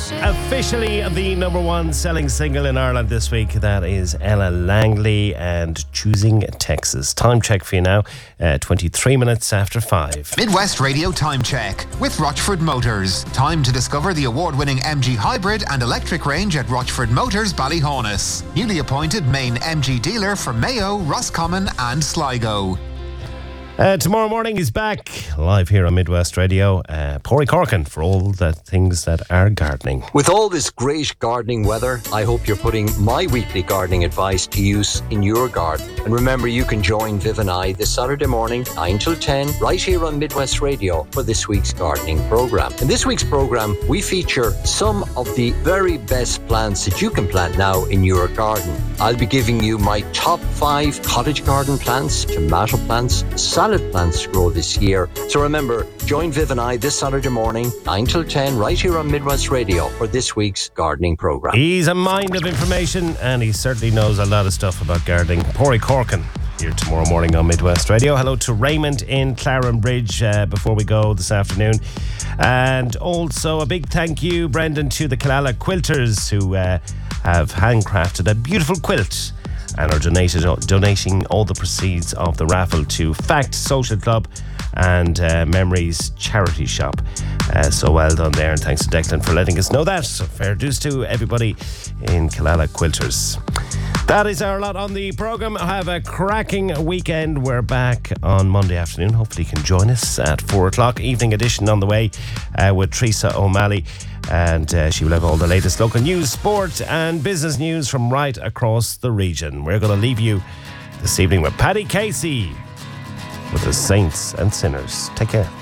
Officially the number one selling single in Ireland this week. That is Ella Langley and Choosing Texas. Time check for you now, 23 minutes after 5. Midwest Radio Time Check with Rochford Motors. Time to discover the award-winning MG hybrid and electric range at Rochford Motors Ballyhonus. Newly appointed main MG dealer for Mayo, Roscommon and Sligo. Tomorrow morning he's back live here on Midwest Radio. Pádraig Corkin for all the things that are gardening. With all this great gardening weather, I hope you're putting my weekly gardening advice to use in your garden. And remember, you can join Viv and I this Saturday morning, 9 till 10, right here on Midwest Radio for this week's gardening programme. In this week's programme, we feature some of the very best plants that you can plant now in your garden. I'll be giving you my top 5 cottage garden plants, tomato plants, salad plants to grow this year. So remember, join Viv and I this Saturday morning, 9 till 10, right here on Midwest Radio for this week's gardening programme. He's a mind of information and he certainly knows a lot of stuff about gardening. Pádraig Corkin here tomorrow morning on Midwest Radio. Hello to Raymond in Clarenbridge before we go this afternoon. And also a big thank you, Brendan, to the Killala Quilters who have handcrafted a beautiful quilt and are donating all the proceeds of the raffle to Fact Social Club and Memories Charity Shop. So well done there, and thanks to Declan for letting us know that. So fair dues to everybody in Killala Quilters. That is our lot on the programme. Have a cracking weekend. We're back on Monday afternoon. Hopefully you can join us at 4 o'clock. Evening edition on the way with Teresa O'Malley. And she will have all the latest local news, sport and business news from right across the region. We're going to leave you this evening with Paddy Casey with the Saints and Sinners. Take care.